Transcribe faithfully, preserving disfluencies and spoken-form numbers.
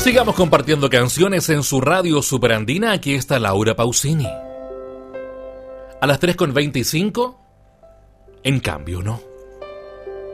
Sigamos compartiendo canciones en su radio Superandina. Aquí está Laura Pausini. A las tres con veinticinco, en cambio no.